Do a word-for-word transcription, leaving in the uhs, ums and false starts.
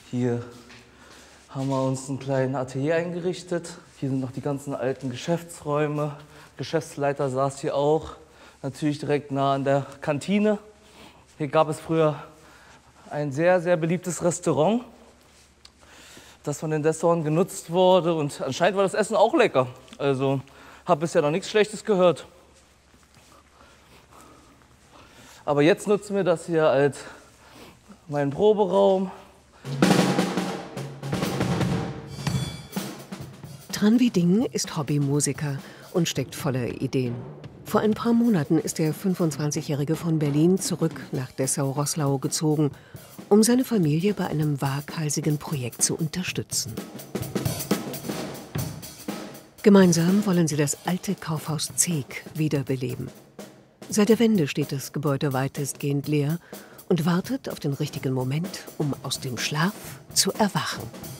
Hier haben wir uns einen kleinen Atelier eingerichtet. Hier sind noch die ganzen alten Geschäftsräume. Geschäftsleiter saß hier auch, natürlich direkt nah an der Kantine. Hier gab es früher ein sehr, sehr beliebtes Restaurant, das von den Dessauern genutzt wurde. Und anscheinend war das Essen auch lecker. Also habe bisher noch nichts Schlechtes gehört. Aber jetzt nutzen wir das hier als meinen Proberaum. Tranby Ding ist Hobbymusiker und steckt voller Ideen. Vor ein paar Monaten ist der fünfundzwanzigjährige von Berlin zurück nach Dessau-Roßlau gezogen, um seine Familie bei einem waghalsigen Projekt zu unterstützen. Gemeinsam wollen sie das alte Kaufhaus Zeeg wiederbeleben. Seit der Wende steht das Gebäude weitestgehend leer und wartet auf den richtigen Moment, um aus dem Schlaf zu erwachen.